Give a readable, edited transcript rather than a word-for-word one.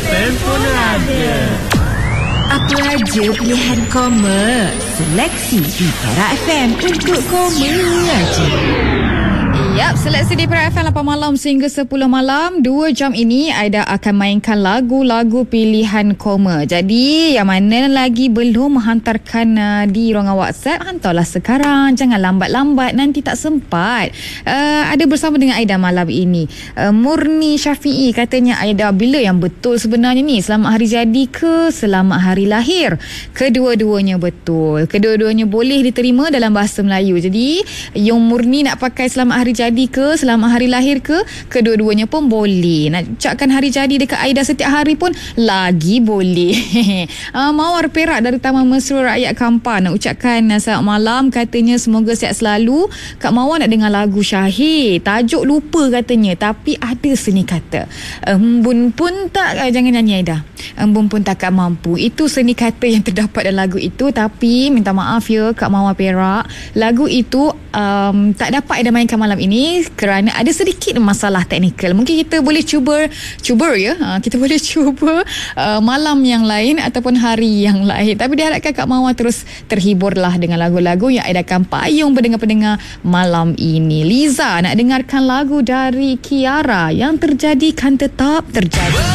FM pun ada. Apa aja pilihan koma, seleksi di Era FM untuk koma aja. Yap, seleksi di Perak FM 8 malam sehingga 10 malam. 2 jam ini Aida akan mainkan lagu-lagu pilihan koma. Jadi yang mana lagi belum menghantarkan di ruangan WhatsApp, hantarlah sekarang. Jangan lambat-lambat, nanti tak sempat. Ada bersama dengan Aida malam ini Murni Syafi'i. Katanya, Aida, bila yang betul sebenarnya ni? Selamat hari jadi ke selamat hari lahir? Kedua-duanya betul. Kedua-duanya boleh diterima dalam bahasa Melayu. Jadi yang Murni nak pakai selamat hari jadi ke selamat hari lahir ke, kedua-duanya pun boleh. Nak ucapkan hari jadi dekat Aida setiap hari pun lagi boleh. Mawar Perak dari Taman Mesra Rakyat Kampar nak ucapkan selamat malam. Katanya semoga sihat selalu. Kak Mawar nak dengar lagu Syahid. Tajuk lupa katanya, tapi ada seni kata. Embun pun tak, jangan nyanyi Aida. Embun pun takkan mampu. Itu seni kata yang terdapat dalam lagu itu. Tapi minta maaf ya Kak Mawar Perak, lagu itu tak dapat Aida mainkan malam ini kerana ada sedikit masalah teknikal. Mungkin kita boleh cuba ya. Kita boleh cuba malam yang lain ataupun hari yang lain. Tapi diharapkan Kak Mawar terus terhiburlah dengan lagu-lagu yang Aida akan payung pendengar-pendengar malam ini. Liza nak dengarkan lagu dari Kiara, Yang Terjadi Kan Tetap Terjadi.